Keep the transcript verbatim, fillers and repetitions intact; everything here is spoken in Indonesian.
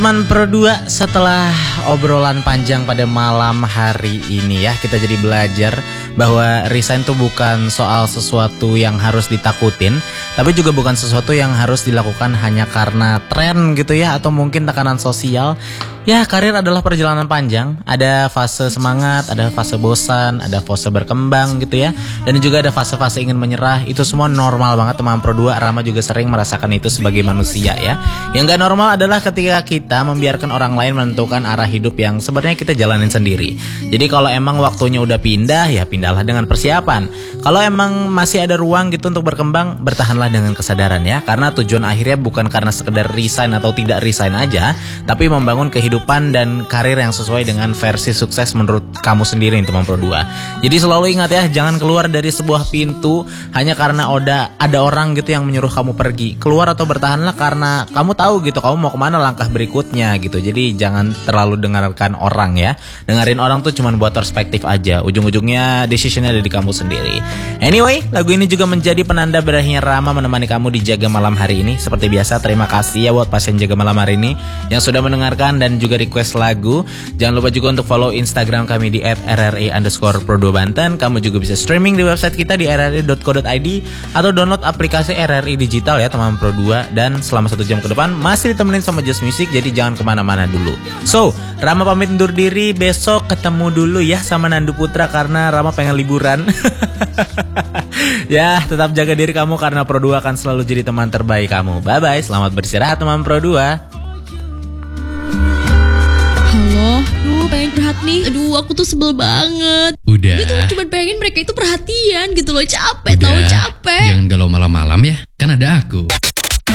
Teman Pro dua, setelah obrolan panjang pada malam hari ini ya, kita jadi belajar bahwa resign tuh bukan soal sesuatu yang harus ditakutin, tapi juga bukan sesuatu yang harus dilakukan hanya karena tren gitu ya, atau mungkin tekanan sosial. Ya, karir adalah perjalanan panjang. Ada fase semangat, ada fase bosan, ada fase berkembang gitu ya. Dan juga ada fase-fase ingin menyerah. Itu semua normal banget teman Pro dua. Rama juga sering merasakan itu sebagai manusia ya. Yang gak normal adalah ketika kita membiarkan orang lain menentukan arah hidup yang sebenarnya kita jalanin sendiri. Jadi kalau emang waktunya udah pindah, ya pindahlah dengan persiapan. Kalau emang masih ada ruang gitu untuk berkembang, bertahanlah dengan kesadaran ya. Karena tujuan akhirnya bukan karena sekedar resign atau tidak resign aja, tapi membangun kehidupan kehidupan dan karir yang sesuai dengan versi sukses menurut kamu sendiri teman Pro dua. Jadi selalu ingat ya, jangan keluar dari sebuah pintu hanya karena ada ada orang gitu yang menyuruh kamu pergi. Keluar atau bertahanlah karena kamu tahu gitu kamu mau kemana langkah berikutnya gitu. Jadi jangan terlalu dengarkan orang ya. Dengerin orang tuh cuma buat perspektif aja. Ujung-ujungnya decisionnya ada di kamu sendiri. Anyway, lagu ini juga menjadi penanda berakhirnya Rama menemani kamu di Jaga Malam hari ini. Seperti biasa, terima kasih ya buat pasien Jaga Malam hari ini yang sudah mendengarkan dan juga request lagu. Jangan lupa juga untuk follow Instagram kami di et r r i underscore pro dua banten. Kamu juga bisa streaming di website kita di r r i dot co dot i d atau download aplikasi R R I Digital ya teman Pro dua. Dan selama satu jam ke depan masih ditemenin sama Just Music, jadi jangan kemana-mana dulu. So, Rama pamit undur diri. Besok ketemu dulu ya sama Nandu Putra karena Rama pengen liburan. Ya, tetap jaga diri kamu karena Pro dua akan selalu jadi teman terbaik kamu. Bye-bye, selamat beristirahat teman Pro dua. Aduh, pengen curhat nih. Aduh, aku tuh sebel banget. Udah. Gue tuh cuma pengen mereka itu perhatian gitu loh. Capek, Udah. tahu capek. Jangan galau malam-malam ya. Kan ada aku.